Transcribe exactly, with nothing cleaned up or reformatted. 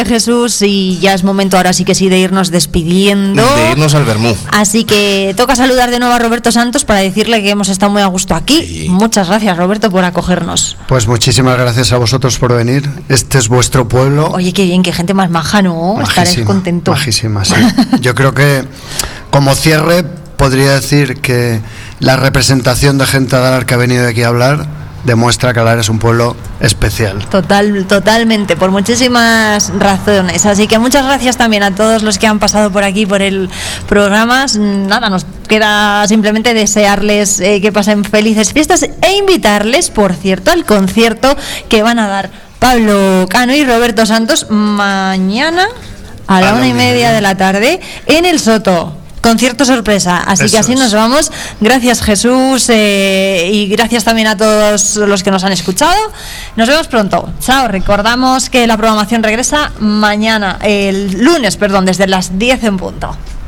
Jesús, y ya es momento ahora sí que sí de irnos despidiendo. De irnos al Bermú. Así que toca saludar de nuevo a Roberto Santos para decirle que hemos estado muy a gusto aquí. Sí. Muchas gracias, Roberto, por acogernos. Pues muchísimas gracias a vosotros por venir. Este es vuestro pueblo. Oye, qué bien, qué gente más maja, ¿no? Estaréis contento. Majísima, sí. Yo creo que como cierre podría decir que la representación de gente de Alar que ha venido aquí a hablar demuestra que Alar es un pueblo especial. Total, totalmente, por muchísimas razones. Así que muchas gracias también a todos los que han pasado por aquí, por el programa. Nada, nos queda simplemente desearles eh, que pasen felices fiestas e invitarles, por cierto, al concierto que van a dar Pablo Cano y Roberto Santos mañana a la una y media de la tarde en el Soto. Concierto sorpresa, así Eso que así es. Nos vamos. Gracias, Jesús, eh, y gracias también a todos los que nos han escuchado. Nos vemos pronto. Chao. Recordamos que la programación regresa mañana, el lunes, perdón, desde las diez en punto.